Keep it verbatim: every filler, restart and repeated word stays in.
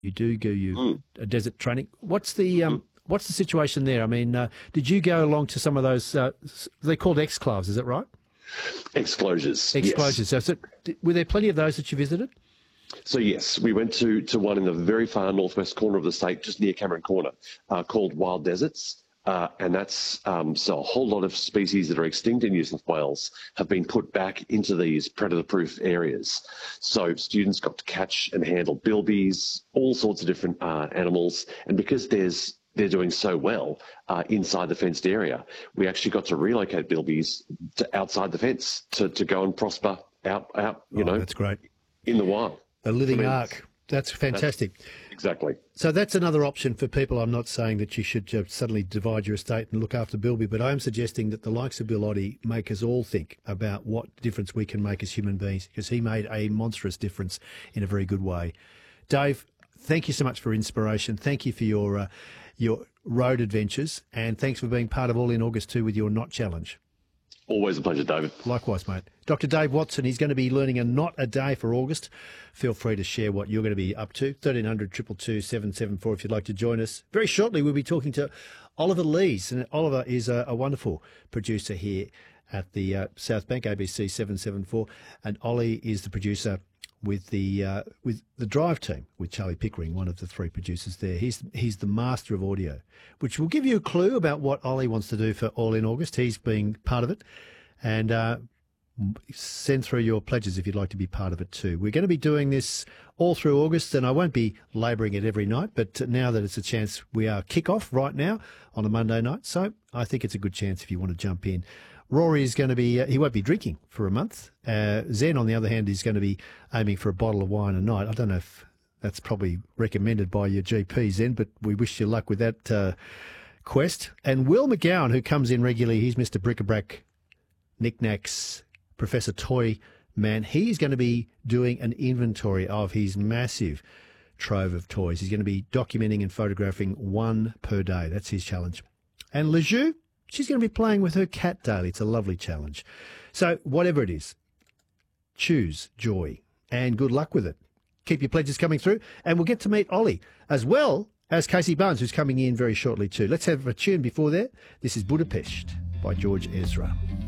you do go you Mm. a desert training. What's the um, what's the situation there? I mean, uh, did you go along to some of those? Uh, they're called exclaves, is that right? Exclosures. Exclosures. So, so were there plenty of those that you visited? So yes, we went to, to one in the very far northwest corner of the state, just near Cameron Corner, uh, called Wild Deserts. Uh, and that's um, so a whole lot of species that are extinct in New South Wales have been put back into these predator-proof areas. So students got to catch and handle bilbies, all sorts of different uh, animals. And because there's they're doing so well uh, inside the fenced area, we actually got to relocate bilbies to outside the fence to, to go and prosper out, out you Oh, know, that's great. in the wild. A living I mean, ark. That's fantastic. That's, exactly. So that's another option for people. I'm not saying that you should uh, suddenly divide your estate and look after Bilby, but I am suggesting that the likes of Bill Oddie make us all think about what difference we can make as human beings, because he made a monstrous difference in a very good way. Dave, thank you so much for inspiration. Thank you for your uh, your road adventures, and thanks for being part of All in August too with your Knot Challenge. Always a pleasure, David. Likewise, mate. Doctor Dave Watson, he's going to be learning a knot a day for August. Feel free to share what you're going to be up to. thirteen hundred, two two two, seven seven four if you'd like to join us. Very shortly, we'll be talking to Oliver Lees. And Oliver is a, a wonderful producer here at the uh, South Bank, A B C seven seven four. And Ollie is the producer with the uh, with the Drive team, with Charlie Pickering, one of the three producers there. He's he's the master of audio, which will give you a clue about what Ollie wants to do for All in August. He's being part of it. And uh, send through your pledges if you'd like to be part of it too. We're going to be doing this all through August, and I won't be labouring it every night, but now that it's a chance, we are kick-off right now on a Monday night, so I think it's a good chance if you want to jump in. Rory is going to be, uh, he won't be drinking for a month. Uh, Zen, on the other hand, is going to be aiming for a bottle of wine a night. I don't know if that's probably recommended by your G P, Zen, but we wish you luck with that uh, quest. And Will McGowan, who comes in regularly, he's Mister Bric-a-Brac Knickknacks, Professor Toy Man. He's going to be doing an inventory of his massive trove of toys. He's going to be documenting and photographing one per day. That's his challenge. And Lejeune, she's going to be playing with her cat daily. It's a lovely challenge. So whatever it is, choose joy and good luck with it. Keep your pledges coming through, and we'll get to meet Ollie as well as Casey Barnes, who's coming in very shortly too. Let's have a tune before that. This is Budapest by George Ezra.